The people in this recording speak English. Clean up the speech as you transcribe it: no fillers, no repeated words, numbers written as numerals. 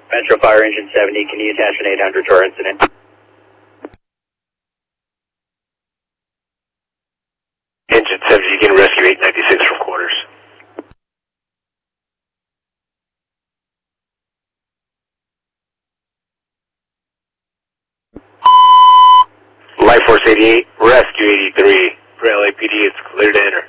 Metro Fire Engine 70, can you attach an 800 to our incident? Engine 70, you can rescue 896 from quarters. Life Force 88, rescue 83. For LAPD, it's clear to enter.